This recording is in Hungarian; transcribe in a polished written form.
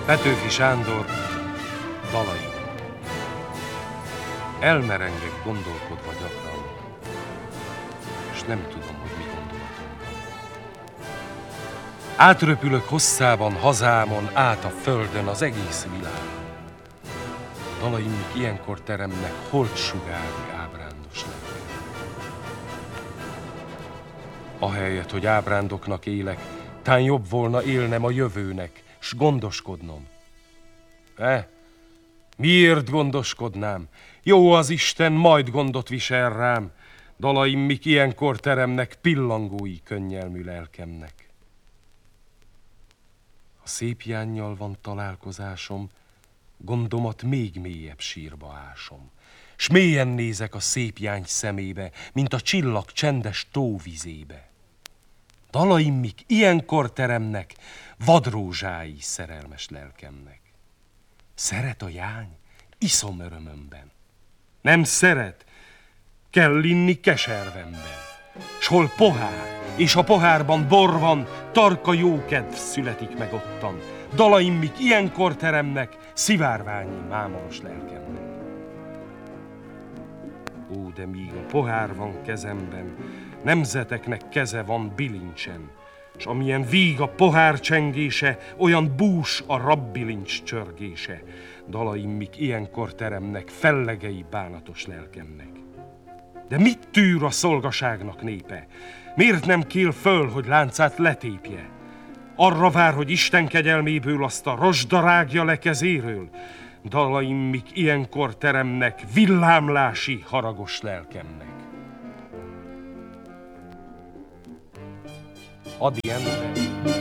Petőfi Sándor dalai. Elmerengek gondolkodva gyakran, és nem tudom, hogy mi gondolatom van. Átröpülök hosszában, hazámon, át a földön, az egész világon. Dalaim ilyenkor teremnek holtsugárni ábrándos lelkem. Ahelyett, hogy ábrándoknak élek, tán jobb volna élnem a jövőnek, s gondoskodnom. Miért gondoskodnám? Jó az Isten, majd gondot visel rám. Dalaim mik ilyenkor teremnek pillangói könnyelmű lelkemnek. Ha szép jánnyal van találkozásom, gondomat még mélyebb sírba ásom, s mélyen nézek a szép jány szemébe, mint a csillag csendes tóvizébe. Dalaim mik ilyenkor teremnek vadrózsái szerelmes lelkemnek. Szeret a jány? Iszom örömömben. Nem szeret? Kell inni keservemben. S hol pohár, és a pohárban bor van, tarka jókedv születik meg ottan. Dalaim mik ilyenkor teremnek szivárványi mámoros lelkemnek. Ó, de míg a pohár van kezemben, nemzeteknek keze van bilincsen, s amilyen víg a pohár csengése, olyan bús a rabbilincs csörgése. Dalaim mik ilyenkor teremnek fellegei bánatos lelkemnek. De mit tűr a szolgaságnak népe? Miért nem kél föl, hogy láncát letépje? Arra vár, hogy Isten kegyelméből azt a rozsda rágja le kezéről? Dalaim mik ilyenkor teremnek villámlási haragos lelkemnek. Adi ember.